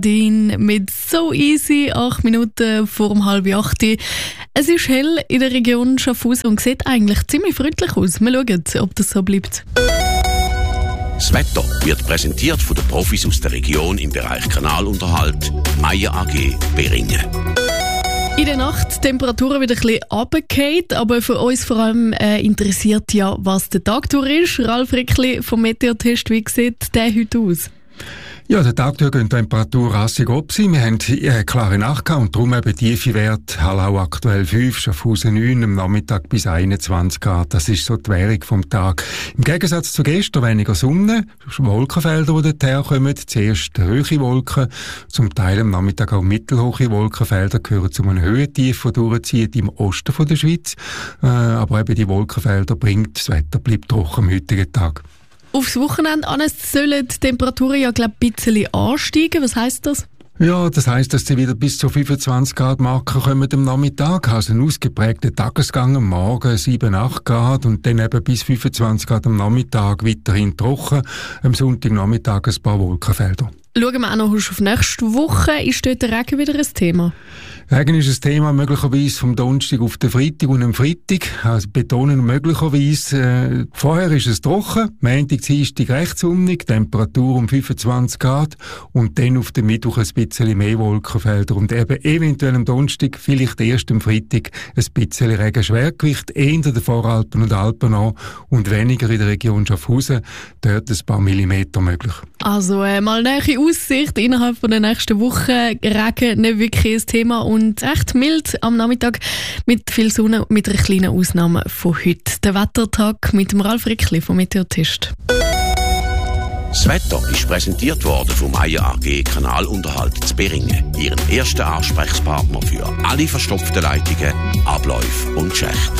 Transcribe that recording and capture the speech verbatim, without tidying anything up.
Den mit so easy, acht Minuten vor dem halb acht. Es ist hell in der Region Schaffhausen und sieht eigentlich ziemlich freundlich aus. Wir schauen, ob das so bleibt. Das Wetter wird präsentiert von den Profis aus der Region im Bereich Kanalunterhalt, Meier A G Beringen. In der Nacht die Temperaturen wieder ein bisschen runtergefallen, aber für uns vor allem äh, interessiert ja, was der Tag durch ist. Ralf Rickli vom Meteotest, wie sieht der heute aus? Ja, der Tag durch geht die Temperatur rassig ab sein. Wir haben eine klare Nacht gehabt und darum eben tiefe Werte. Hallau aktuell fünf, Schaffhausen neun, am Nachmittag bis einundzwanzig Grad. Das ist so die Währung vom Tag. Im Gegensatz zu gestern weniger Sonne, Wolkenfelder, die dorthin kommen. Zuerst hohe Wolken, zum Teil am Nachmittag auch mittelhohe Wolkenfelder, gehören zu einem Höhentief, das durchzieht im Osten von der Schweiz. Äh, aber eben die Wolkenfelder bringt, das Wetter bleibt trocken am heutigen Tag. Aufs Wochenende an sollen die Temperaturen ja glaub, ein bisschen ansteigen. Was heisst das? Ja, das heisst, dass sie wieder bis zu fünfundzwanzig Grad Marke kommen am Nachmittag. Also ein ausgeprägter Tagesgang am Morgen sieben, acht Grad und dann eben bis fünfundzwanzig Grad am Nachmittag weiterhin trocken. Am Sonntagnachmittag ein paar Wolkenfelder. Schauen wir auch noch auf nächste Woche. Ist dort der Regen wieder ein Thema? Regen ist ein Thema möglicherweise vom Donnerstag auf den Freitag und am Freitag. Also betonen möglicherweise. Äh, vorher ist es trocken, Montag, Dienstag recht sonnig, Temperatur um fünfundzwanzig Grad und dann auf dem Mittwoch ein bisschen mehr Wolkenfelder und eben eventuell am Donnerstag, vielleicht erst am Freitag ein bisschen Regen. Schwergewicht eher in den Voralpen und Alpen an und weniger in der Region Schaffhausen. Dort ein paar Millimeter möglich. Also äh, mal nähere Aussicht innerhalb von der nächsten Woche. Regen nicht wirklich ein Thema und echt mild am Nachmittag mit viel Sonne, mit einer kleinen Ausnahme von heute. Der Wettertag mit dem Ralf Rickli vom Meteotest. Das Wetter ist präsentiert worden vom Meier A G Kanalunterhalt zu Beringen, ihren ersten Ansprechpartner für alle verstopften Leitungen, Abläufe und Schächte.